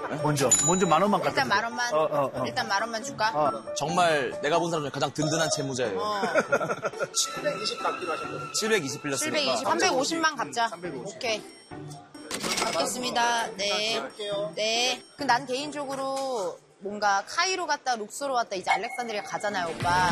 먼저 10,000원만 갖다 일단 줘. 10,000원만. 일단 10,000원만 줄까? 정말 내가 본 사람 중에 가장 든든한 채무자예요. 720 갚기로 하셨거든요. 720 빌렸으니까. 720, 350만 갚자. 오케이. 갚겠습니다. 네. 네. 난 개인적으로 뭔가 카이로 갔다 룩소로 갔다 이제 알렉산드리아 가잖아요, 오빠.